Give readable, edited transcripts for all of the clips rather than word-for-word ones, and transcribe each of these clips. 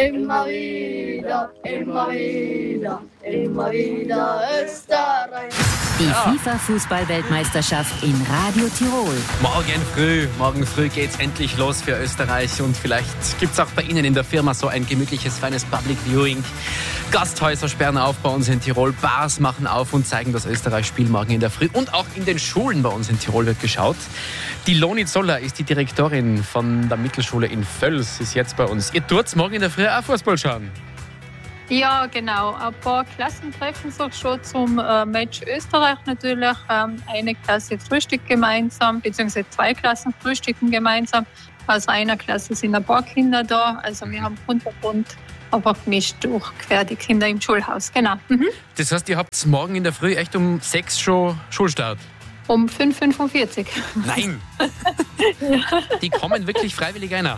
Immer wieder, immer wieder, immer wieder Österreich. Die FIFA-Fußball-Weltmeisterschaft in Radio Tirol. Morgen früh geht's endlich los für Österreich und vielleicht gibt's auch bei Ihnen in der Firma so ein gemütliches, feines Public Viewing. Gasthäuser sperren auf bei uns in Tirol, Bars machen auf und zeigen das Österreich-Spiel morgen in der Früh. Und auch in den Schulen bei uns in Tirol wird geschaut. Die Loni Zoller ist die Direktorin von der Mittelschule in Völs, ist jetzt bei uns. Ihr tut's morgen in der Früh auch Fußball schauen? Ja, genau. Ein paar Klassen treffen sich schon zum Match Österreich natürlich. Eine Klasse frühstückt gemeinsam, beziehungsweise 2 Klassen frühstücken gemeinsam. Aus einer Klasse sind ein paar Kinder da. Also wir haben Untergrund, aber gemischt durch quer die Kinder im Schulhaus. Genau. Mhm. Das heißt, ihr habt morgen in der Früh echt um 6 schon Schulstart? Um 5:45 Uhr. Nein! Ja. Die kommen wirklich freiwillig einer?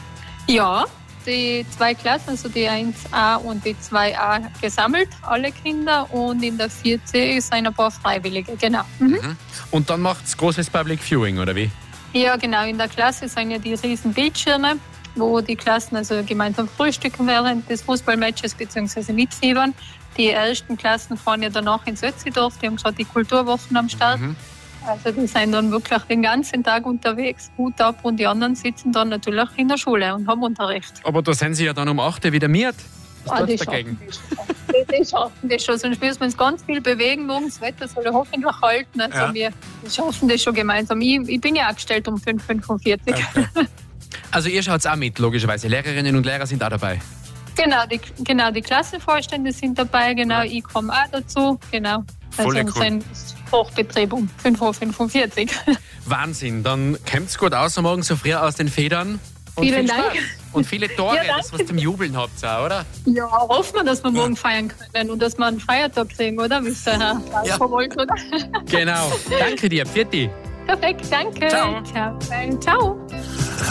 Ja. Die 2 Klassen, also die 1a und die 2a gesammelt, alle Kinder. Und in der 4c sind ein paar Freiwillige, genau. Mhm. Und dann macht's großes Public Viewing, oder wie? Ja, genau. In der Klasse sind ja die riesen Bildschirme, wo die Klassen also gemeinsam frühstücken während des Fußballmatches bzw. mitfiebern. Die ersten Klassen fahren ja danach ins Ötzidorf, die haben gerade die Kulturwochen am Start. Also die sind dann wirklich den ganzen Tag unterwegs, Hut ab, und die anderen sitzen dann natürlich in der Schule und haben Unterricht. Aber da sind sie ja dann um 8 Uhr wieder miert. Was tut's dagegen? Die schaffen das schon, sonst müssen wir uns ganz viel bewegen. Morgen das Wetter soll ja hoffentlich halten. Also wir schaffen das schon gemeinsam. Ich bin ja angestellt um 5:45 Uhr. Okay. Also ihr schaut auch mit, logischerweise. Lehrerinnen und Lehrer sind auch dabei. Genau, die Klassenvorstände sind dabei, genau, ich komme auch dazu, genau. Voll also cool. ein Hochbetrieb um 5:45 Uhr. Wahnsinn, dann kommt's gut aus am Morgen so früh aus den Federn. Und Vielen viel Dank. Spaß. Und viele Tore, Ja, das was zum Jubeln habt auch, oder? Ja, hoffen wir, dass wir morgen feiern können und dass wir einen Feiertag kriegen, oder? Wie es der Herr Klaus wollte, oder? Genau. Danke dir, Pfiatti. Perfekt, danke. Ciao. Ciao. Ciao.